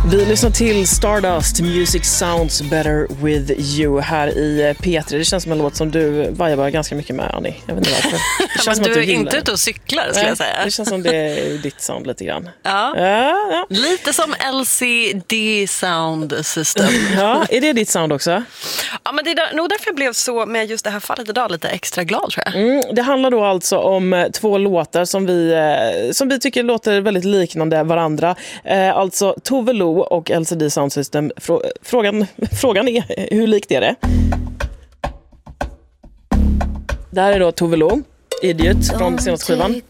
Vi lyssnar till Stardust, Music Sounds Better With You här i P3. Det känns som en låt som du vajar ganska mycket med, Annie. Jag vet inte varför. Det känns men som du att är inte ute och cyklar, skulle jag säga. Det känns som det är ditt sound lite grann. Ja. Lite som LCD Sound System. Ja, är det ditt sound också? Ja, men det är nog därför jag blev så med just det här fallet idag lite extra glad, tror jag. Det handlar då alltså om två låtar som vi tycker låter väldigt liknande varandra. Alltså Tove Lo och LCD Sound System. Frågan är, hur likt är det? Det här är då Tove Lo, Idiot från senaste skivan.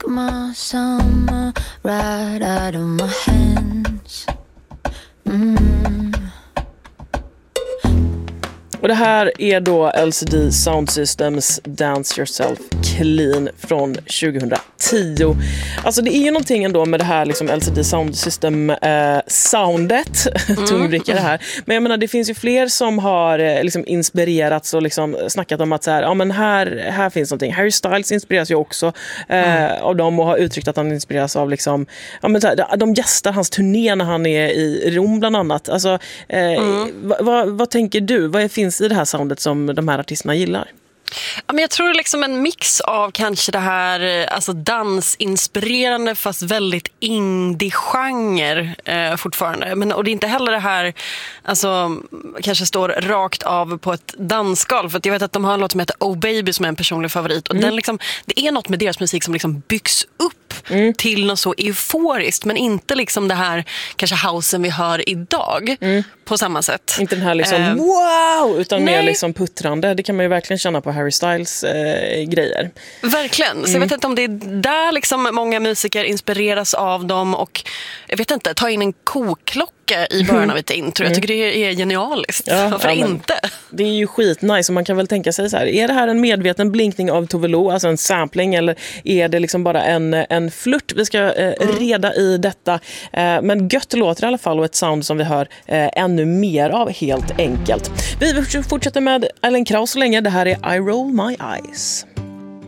Och det här är då LCD Sound Systems Dance Yourself Clean från 2010. Alltså det är ju någonting ändå med det här liksom LCD Sound System soundet, tungvricka det här. Men jag menar, det finns ju fler som har liksom inspirerats och liksom snackat om att så här, ja men här finns någonting. Harry Styles inspireras ju också av dem och har uttryckt att han inspireras av liksom, ja men så här, de gästar hans turné när han är i Rom bland annat. Alltså vad tänker du? Vad finns i det här soundet som de här artisterna gillar? Ja, men jag tror liksom en mix av kanske det här alltså dansinspirerande fast väldigt indie-genre fortfarande. Och det är inte heller det här alltså, kanske står rakt av på ett dansgolv. För att jag vet att de har en låt som heter Oh Baby som är en personlig favorit. Och den liksom, det är något med deras musik som liksom byggs upp till något så euforiskt. Men inte liksom det här kanske housen vi hör idag på samma sätt. Inte den här liksom wow, utan mer liksom puttrande. Det kan man ju verkligen känna på Harry Styles grejer. Verkligen. Så jag vet inte om det är där liksom många musiker inspireras av dem och jag vet inte, ta in en koklocka i början av ett intro. Jag tycker det är genialiskt. Varför inte? Det är ju skitnice och man kan väl tänka sig så här, är det här en medveten blinkning av Tove Lo, alltså en sampling, eller är det liksom bara en flört? Vi ska reda i detta. Men gött låter i alla fall och ett sound som vi hör ännu mer av helt enkelt. Vi fortsätter med Ellen Krauss så länge. Det här är I Roll My Eyes.